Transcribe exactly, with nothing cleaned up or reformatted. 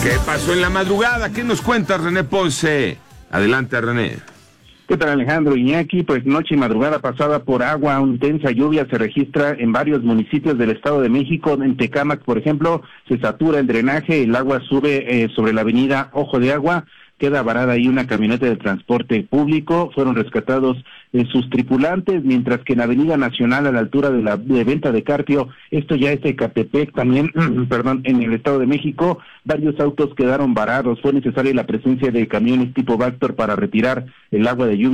¿Qué pasó en la madrugada? ¿Qué nos cuenta René Ponce? Adelante, René. ¿Qué tal, Alejandro? Iñaki, pues noche y madrugada pasada por agua, una intensa lluvia se registra en varios municipios del Estado de México. En Tecámac, por ejemplo, se satura el drenaje, el agua sube eh, sobre la avenida Ojo de Agua, queda varada ahí una camioneta de transporte público, fueron rescatados eh, sus tripulantes, mientras que en Avenida Nacional, a la altura de la de Venta de Carpio, esto ya es Ecatepec también, perdón, en el Estado de México, varios autos quedaron varados, fue necesaria la presencia de camiones tipo Vactor para retirar el agua de lluvia